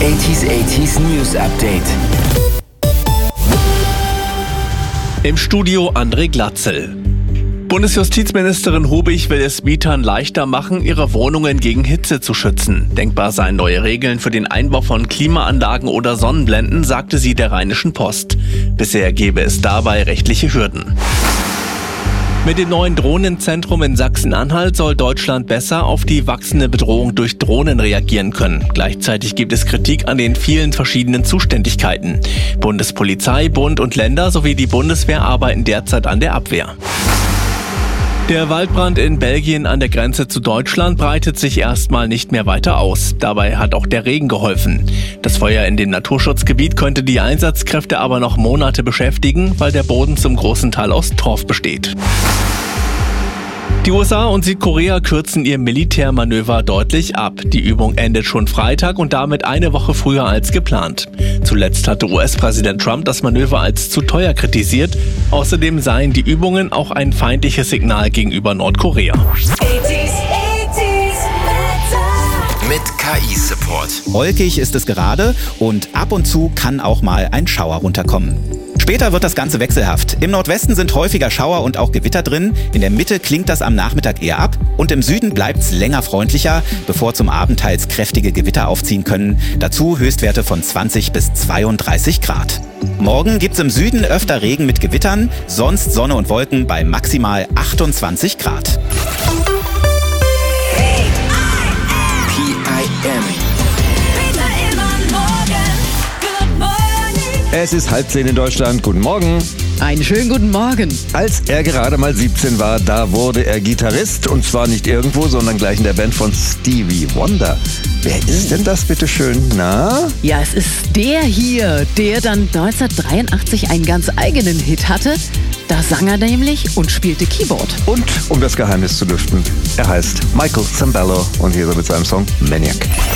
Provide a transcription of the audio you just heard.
80s News Update. Im Studio André Glatzel. Bundesjustizministerin Hubig will es Mietern leichter machen, ihre Wohnungen gegen Hitze zu schützen. Denkbar seien neue Regeln für den Einbau von Klimaanlagen oder Sonnenblenden, sagte sie der Rheinischen Post. Bisher gäbe es dabei rechtliche Hürden. Mit dem neuen Drohnenzentrum in Sachsen-Anhalt soll Deutschland besser auf die wachsende Bedrohung durch Drohnen reagieren können. Gleichzeitig gibt es Kritik an den vielen verschiedenen Zuständigkeiten. Bundespolizei, Bund und Länder sowie die Bundeswehr arbeiten derzeit an der Abwehr. Der Waldbrand in Belgien an der Grenze zu Deutschland breitet sich erstmal nicht mehr weiter aus. Dabei hat auch der Regen geholfen. Das Feuer in dem Naturschutzgebiet könnte die Einsatzkräfte aber noch Monate beschäftigen, weil der Boden zum großen Teil aus Torf besteht. Die USA und Südkorea kürzen ihr Militärmanöver deutlich ab. Die Übung endet schon Freitag und damit eine Woche früher als geplant. Zuletzt hatte US-Präsident Trump das Manöver als zu teuer kritisiert. Außerdem seien die Übungen auch ein feindliches Signal gegenüber Nordkorea. Mit KI-Support. Wolkig ist es gerade und ab und zu kann auch mal ein Schauer runterkommen. Später wird das Ganze wechselhaft. Im Nordwesten sind häufiger Schauer und auch Gewitter drin. In der Mitte klingt das am Nachmittag eher ab. Und im Süden bleibt's länger freundlicher, bevor zum Abend teils kräftige Gewitter aufziehen können. Dazu Höchstwerte von 20 bis 32 Grad. Morgen gibt's im Süden öfter Regen mit Gewittern, sonst Sonne und Wolken bei maximal 28 Grad. Es ist 9:30 in Deutschland. Guten Morgen. Einen schönen guten Morgen. Als er gerade mal 17 war, da wurde er Gitarrist. Und zwar nicht irgendwo, sondern gleich in der Band von Stevie Wonder. Wer ist denn das, bitteschön? Na? Ja, es ist der hier, der dann 1983 einen ganz eigenen Hit hatte. Da sang er nämlich und spielte Keyboard. Und um das Geheimnis zu lüften, er heißt Michael Sembello und hier ist er mit seinem Song Maniac.